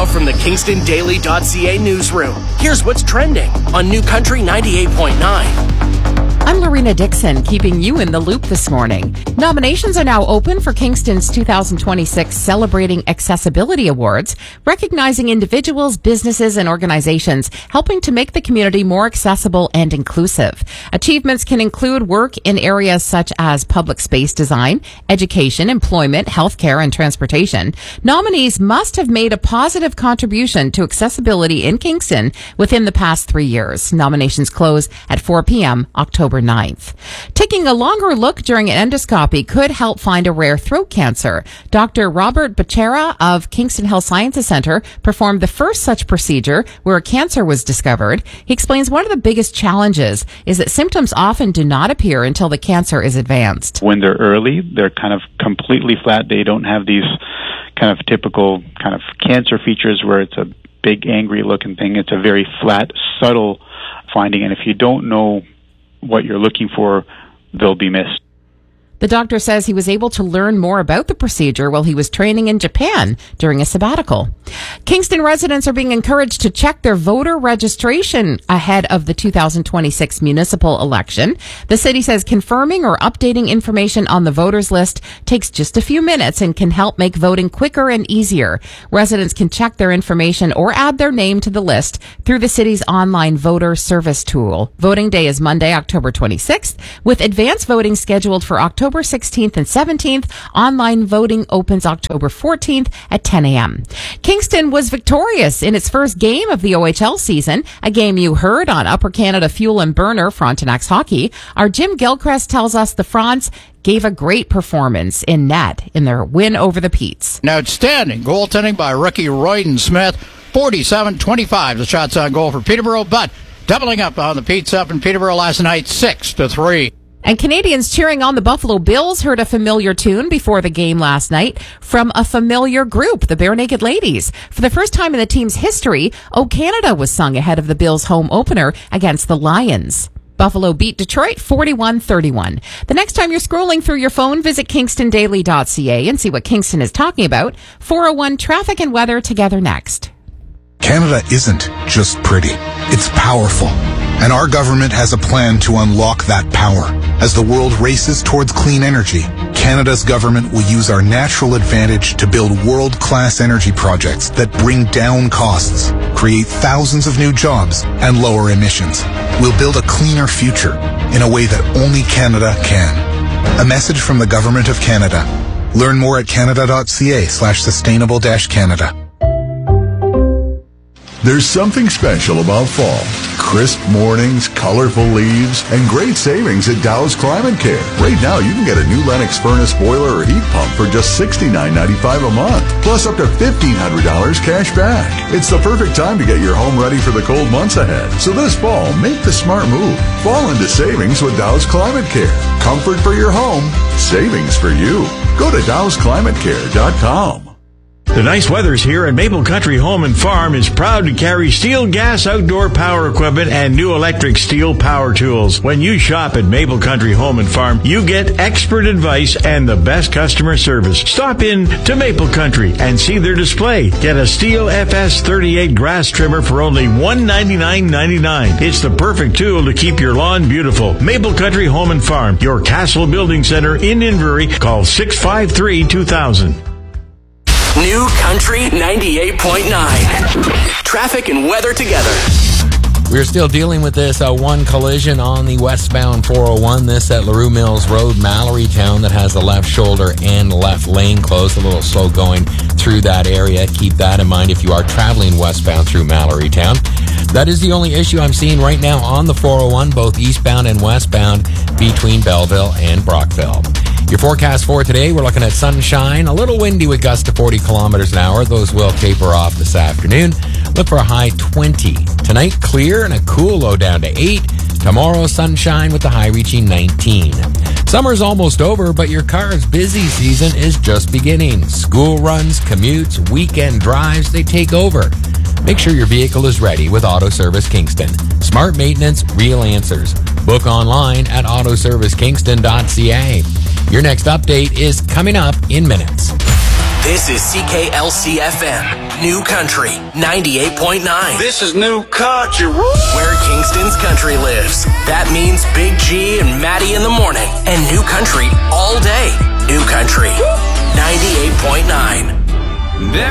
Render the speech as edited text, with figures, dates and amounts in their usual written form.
from the KingstonDaily.ca newsroom, here's what's trending on New Country 98.9. I'm Lorena Dixon, keeping you in the loop this morning. Nominations are now open for Kingston's 2026 Celebrating Accessibility Awards, recognizing individuals, businesses, and organizations helping to make the community more accessible and inclusive. Achievements can include work in areas such as public space design, education, employment, healthcare, and transportation. Nominees must have made a positive contribution to accessibility in Kingston within the past 3 years. Nominations close at 4 p.m. October 9th. Taking a longer look during an endoscopy could help find a rare throat cancer. Dr. Robert Becerra of Kingston Health Sciences Center performed the first such procedure where a cancer was discovered. He explains one of the biggest challenges is that symptoms often do not appear until the cancer is advanced. When they're early, they're kind of completely flat. They don't have these kind of typical kind of cancer features where it's a big, angry looking thing. It's a very flat, subtle finding. And if you don't know what you're looking for, they'll be missed. The doctor says he was able to learn more about the procedure while he was training in Japan during a sabbatical. Kingston residents are being encouraged to check their voter registration ahead of the 2026 municipal election. The city says confirming or updating information on the voters list takes just a few minutes and can help make voting quicker and easier. Residents can check their information or add their name to the list through the city's online voter service tool. Voting day is Monday, October 26th, with advance voting scheduled for October 16th and 17th. Online voting opens October 14th at 10 a.m. Kingston was victorious in its first game of the OHL season, a game you heard on Upper Canada Fuel and Burner Frontenacs Hockey. Our Jim Gilchrist tells us the Fronts gave a great performance in net in their win over the Petes. An outstanding goaltending by rookie Royden Smith, 47-25 the shots on goal for Peterborough, but doubling up on the Petes up in Peterborough last night, 6-3. And Canadians cheering on the Buffalo Bills heard a familiar tune before the game last night from a familiar group, the Bare Naked Ladies. For the first time in the team's history, O Canada was sung ahead of the Bills' home opener against the Lions. Buffalo beat Detroit 41-31. The next time you're scrolling through your phone, visit KingstonDaily.ca and see what Kingston is talking about. 401 traffic and weather together next. Canada isn't just pretty. It's powerful. And our government has a plan to unlock that power. As the world races towards clean energy, Canada's government will use our natural advantage to build world-class energy projects that bring down costs, create thousands of new jobs, and lower emissions. We'll build a cleaner future in a way that only Canada can. A message from the Government of Canada. Learn more at canada.ca/sustainable-canada. There's something special about fall. Crisp mornings, colorful leaves, and great savings at Dow's Climate Care. Right now, you can get a new Lennox furnace boiler or heat pump for just $69.95 a month, plus up to $1,500 cash back. It's the perfect time to get your home ready for the cold months ahead. So this fall, make the smart move. Fall into savings with Dow's Climate Care. Comfort for your home, savings for you. Go to dowsclimatecare.com. The nice weather's here, and Maple Country Home and Farm is proud to carry steel gas outdoor power equipment and new electric steel power tools. When you shop at Maple Country Home and Farm, you get expert advice and the best customer service. Stop in to Maple Country and see their display. Get a Steel FS38 grass trimmer for only $199.99. It's the perfect tool to keep your lawn beautiful. Maple Country Home and Farm, your Castle Building Center in Inverie. Call 653-2000. New Country 98.9. Traffic and weather together. We're still dealing with this one collision on the westbound 401. This at LaRue Mills Road, Mallorytown, that has the left shoulder and left lane closed. A little slow going through that area. Keep that in mind if you are traveling westbound through Mallorytown. That is the only issue I'm seeing right now on the 401, both eastbound and westbound between Belleville and Brockville. Your forecast for today, we're looking at sunshine, a little windy with gusts to 40 kilometers an hour. Those will taper off this afternoon. Look for a high 20. Tonight, clear and a cool low down to 8. Tomorrow, sunshine with the high reaching 19. Summer's almost over, but your car's busy season is just beginning. School runs, commutes, weekend drives, they take over. Make sure your vehicle is ready with Auto Service Kingston. Smart maintenance, real answers. Book online at autoservicekingston.ca. Your next update is coming up in minutes. This is CKLC-FM, New Country 98.9. This is New Country. Where Kingston's country lives. That means Big G and Maddie in the morning and New Country all day. New Country 98.9.